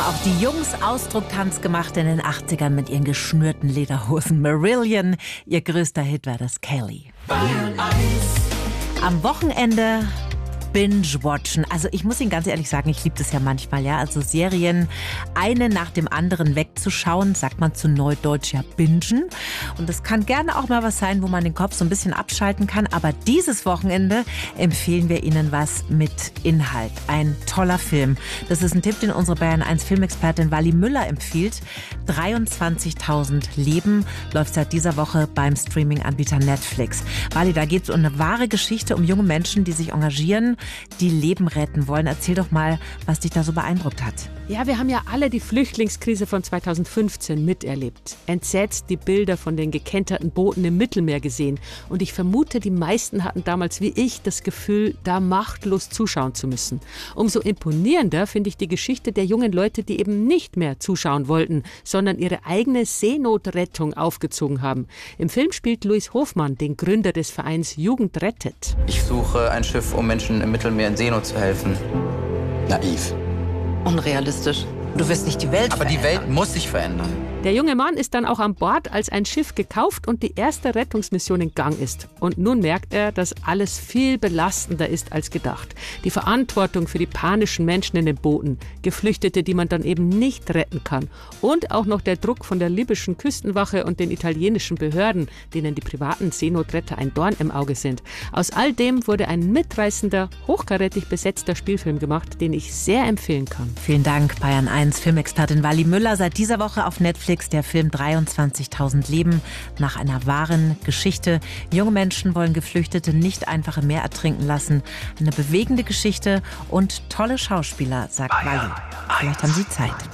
auch die Jungs Ausdrucktanz gemacht in den 80ern mit ihren geschnürten Lederhosen. Marillion, ihr größter Hit war das Kelly. Am Wochenende Binge-Watchen. Also ich muss Ihnen ganz ehrlich sagen, ich liebe das ja manchmal, ja. Also Serien eine nach dem anderen wegzuschauen, sagt man zu Neudeutsch ja bingen. Und das kann gerne auch mal was sein, wo man den Kopf so ein bisschen abschalten kann. Aber dieses Wochenende empfehlen wir Ihnen was mit Inhalt. Ein toller Film. Das ist ein Tipp, den unsere Bayern 1 Filmexpertin Wally Müller empfiehlt. 23.000 Leben läuft seit dieser Woche beim Streaming-Anbieter Netflix. Wally, da geht es um eine wahre Geschichte, um junge Menschen, die sich engagieren, die Leben retten wollen. Erzähl doch mal, was dich da so beeindruckt hat. Ja, wir haben ja alle die Flüchtlingskrise von 2015 miterlebt. Entsetzt die Bilder von den gekenterten Booten im Mittelmeer gesehen. Und ich vermute, die meisten hatten damals wie ich das Gefühl, da machtlos zuschauen zu müssen. Umso imponierender finde ich die Geschichte der jungen Leute, die eben nicht mehr zuschauen wollten, sondern ihre eigene Seenotrettung aufgezogen haben. Im Film spielt Louis Hofmann, den Gründer des Vereins Jugend rettet. Ich suche ein Schiff, um Menschen im Mittelmeer in Seenot zu helfen. Naiv. Unrealistisch. Du wirst nicht die Welt Aber verändern. die Welt muss sich verändern. Der junge Mann ist dann auch an Bord, als ein Schiff gekauft und die erste Rettungsmission in Gang ist. Und nun merkt er, dass alles viel belastender ist als gedacht. Die Verantwortung für die panischen Menschen in den Booten, Geflüchtete, die man dann eben nicht retten kann. Und auch noch der Druck von der libyschen Küstenwache und den italienischen Behörden, denen die privaten Seenotretter ein Dorn im Auge sind. Aus all dem wurde ein mitreißender, hochkarätig besetzter Spielfilm gemacht, den ich sehr empfehlen kann. Vielen Dank, Bayern 1 Filmexpertin Wally Müller. Seit dieser Woche auf Netflix der Film 23.000 Leben nach einer wahren Geschichte. Junge Menschen wollen Geflüchtete nicht einfach im Meer ertrinken lassen. Eine bewegende Geschichte und tolle Schauspieler, sagt Wally. Vielleicht haben Sie Zeit.